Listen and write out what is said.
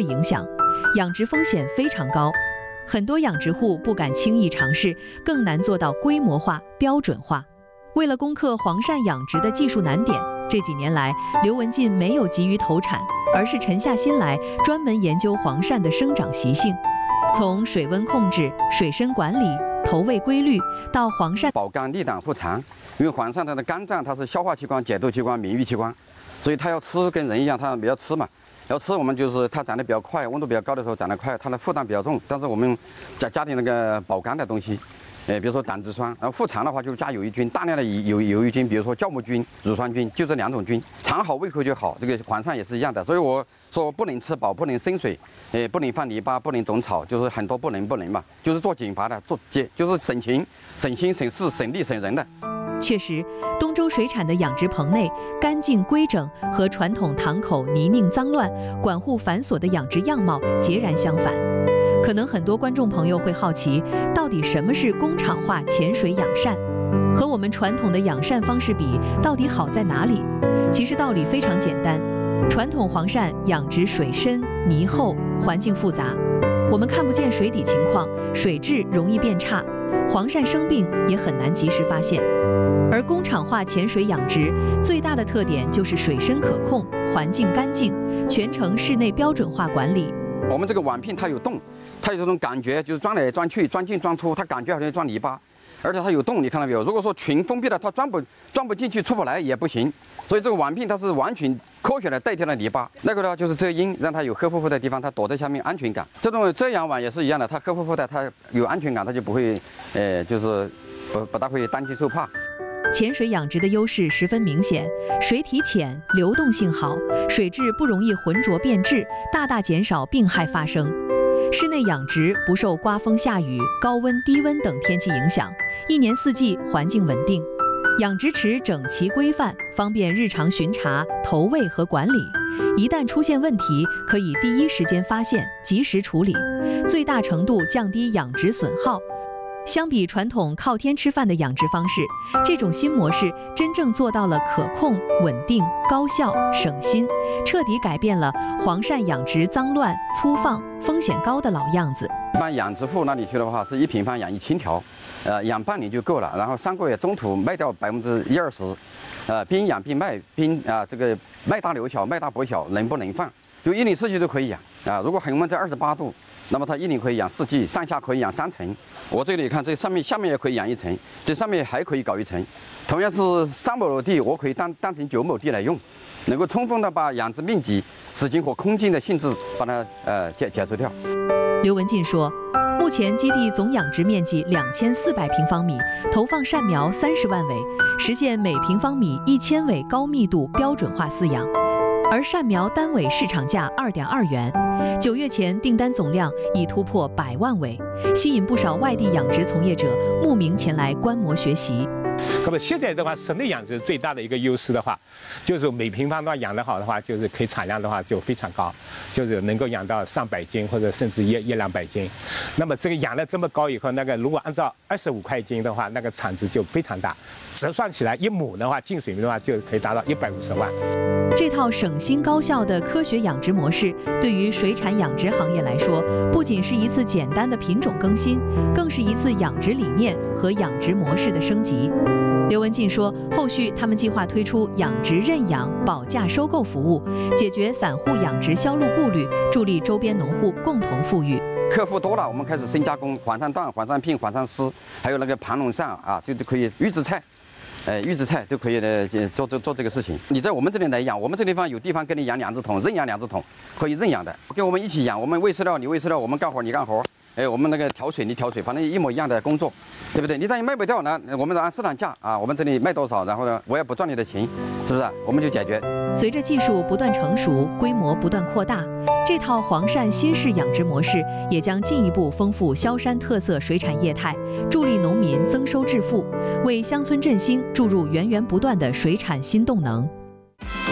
影响，养殖风险非常高。很多养殖户不敢轻易尝试，更难做到规模化、标准化。为了攻克黄鳝养殖的技术难点，这几年来，刘文进没有急于投产，而是沉下心来专门研究黄鳝的生长习性，从水温控制、水深管理、投喂规律到黄鳝保肝利胆护肠。因为黄鳝它的肝脏它是消化器官、解毒器官、免疫器官，所以它要吃跟人一样，它要吃嘛。要吃我们就是它长得比较快，温度比较高的时候长得快，它的负担比较重。但是我们加点那个保肝的东西。比如说胆汁酸，然后护肠的话就加有益菌，大量的有益菌，比如说酵母菌、乳酸菌，就这2种菌，肠好胃口就好。这个黄鳝也是一样的，所以我说不能吃饱，不能生水，不能放泥巴，不能种草，就是很多不能嘛，就是做减法的，就是省情、省心、省事、省力、省人的。 确实，东周水产的养殖棚内干净规整和传统塘口泥泞脏乱、管护繁琐的养殖样貌截然相反。可能很多观众朋友会好奇，到底什么是工厂化潜水养鳝？和我们传统的养鳝方式比，到底好在哪里？其实道理非常简单，传统黄鳝养殖水深、泥厚，环境复杂，我们看不见水底情况，水质容易变差，黄鳝生病也很难及时发现。而工厂化潜水养殖最大的特点就是水深可控，环境干净，全程室内标准化管理。 我们这个碗片它有洞，它有这种感觉，就是钻来钻去、钻进钻出，它感觉好像钻泥巴，而且它有洞，你看到没有？如果说全封闭的，它钻不进去、出不来也不行。所以这个碗片它是完全科学的代替了泥巴。那个呢就是遮阴，让它有黑乎乎的地方，它躲在下面安全感。这种遮阳碗也是一样的，它黑乎乎的，它有安全感，它就不会就是不大会担惊受怕。 潜水养殖的优势十分明显，水体浅，流动性好，水质不容易浑浊变质，大大减少病害发生。室内养殖不受刮风下雨、高温低温等天气影响，一年四季环境稳定。养殖池整齐规范，方便日常巡查、投喂和管理。一旦出现问题，可以第一时间发现，及时处理，最大程度降低养殖损耗。相比传统靠天吃饭的养殖方式，这种新模式真正做到了可控、稳定、高效、省心，彻底改变了黄鳝养殖脏乱、粗放、风险高的老样子。 一般养殖户那里去的话，是1平方养1000条，养半年就够了。然后3个月中途卖掉20%，边养边卖，这个卖大留小，卖大博小，能不能放？就1年4季都可以养啊。如果恒温在28度。那么它1年可以养4季，上下可以养3层。我这里看，这上面下面也可以养1层，这上面还可以搞1层。同样是3亩地，我可以当成9亩地来用，能够充分的把养殖面积、时间和空间的性质把它解除掉。 刘文进说，目前基地总养殖面积2400平方米，投放鳝苗30万尾，实现每平方米1000尾高密度标准化饲养。而鳝苗单尾市场价2.2元，9月前订单总量已突破100万尾，吸引不少外地养殖从业者慕名前来观摩学习。 那么现在的话，室内养殖最大的一个优势的话，就是每平方的养得好的话，就是可以产量的话就非常高，就是能够养到上百斤或者甚至100-200斤。那么这个养了这么高以后，那个如果按照25块斤的话，那个产值就非常大，折算起来1亩的话，进水的话就可以达到150万。 这套省心高效的科学养殖模式，对于水产养殖行业来说，不仅是一次简单的品种更新，更是一次养殖理念和养殖模式的升级。刘文进说，后续他们计划推出养殖认养、保价收购服务，解决散户养殖销路顾虑，助力周边农户共同富裕。 客户多了，我们开始深加工，黄鳝段、黄鳝片、黄鳝丝，还有那个盘龙鳝啊，就可以预制菜。预制菜都可以的，做这个事情。你在我们这里来养，我们这地方有地方给你养2只桶，认养2只桶，可以认养的。跟我们一起养，我们喂饲料，你喂饲料，我们干活你干活。我们那个调水你调水，反正一模一样的工作，对不对？你但你卖不掉呢，我们按市场价啊，我们这里卖多少，然后呢，我也不赚你的钱，是不是？我们就解决。 随着技术不断成熟，规模不断扩大，这套黄鳝新式养殖模式也将进一步丰富萧山特色水产业态，助力农民增收致富，为乡村振兴注入源源不断的水产新动能。